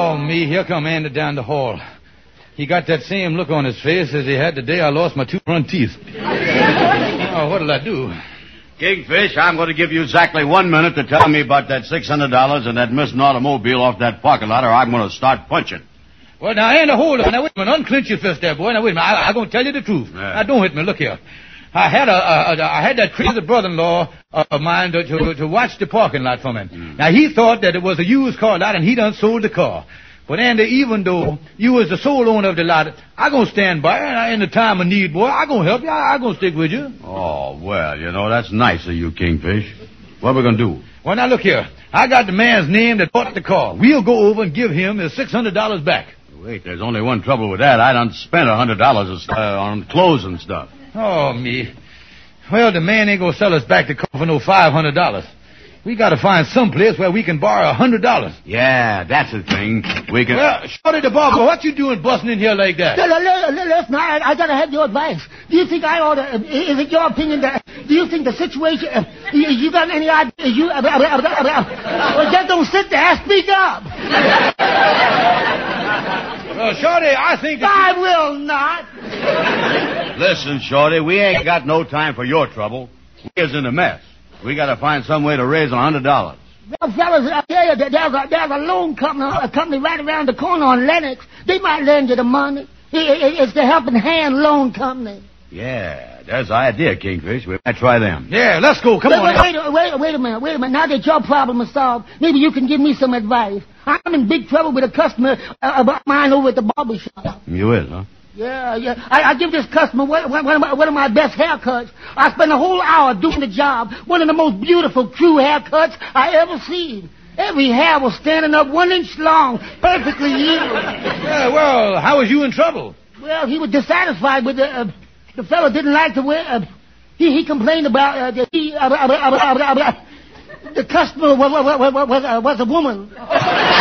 Oh, me, here come Andy down the hall. He got that same look on his face as he had the day I lost my 2 front teeth. Oh, what'll I do? Kingfish, I'm going to give you exactly 1 minute to tell me about that $600 and that missing automobile off that parking lot, or I'm going to start punching. Well, now, Andy, hold on. Now, wait a minute. Unclench your fist there, boy. Now, wait a minute. I'm going to tell you the truth. Yeah. Now, don't hit me. Look here. I had that crazy brother-in-law of mine to watch the parking lot for me. Now, he thought that it was a used car lot, and he done sold the car. But, Andy, even though you was the sole owner of the lot, I'm going to stand by, and in the time of need, boy, I'm going to help you. I'm going to stick with you. Oh, well, that's nice of you, Kingfish. What are we going to do? Well, now, look here. I got the man's name that bought the car. We'll go over and give him his $600 back. Wait, there's only one trouble with that. I done spent $100 on clothes and stuff. Oh, me. Well, the man ain't going to sell us back the car for no $500. We got to find some place where we can borrow $100. Yeah, that's the thing. We can... Well, Shorty the barber, what you doing busting in here like that? Listen, I got to have your advice. Do you think I ought to... Is it your opinion that... Do you think the situation... you got any idea... Well, just don't sit there. Speak up. Shorty, I think... I will not. Listen, Shorty, we ain't got no time for your trouble. We is in a mess. We got to find some way to raise $100. Well, fellas, I tell you, there's a loan company right around the corner on Lenox. They might lend you the money. It's the Helping Hand Loan Company. Yeah, there's the idea, Kingfish. We might try them. Yeah, let's go. Come on. Wait a minute. Now that your problem is solved, maybe you can give me some advice. I'm in big trouble with a customer of mine over at the barber shop. You is, huh? Yeah. I give this customer one of my best haircuts. I spent a whole hour doing the job. One of the most beautiful true haircuts I ever seen. Every hair was standing up 1 inch long, perfectly even. Yeah, well, how was you in trouble? Well, he was dissatisfied with the fellow didn't like to wear. He complained about the customer was a woman.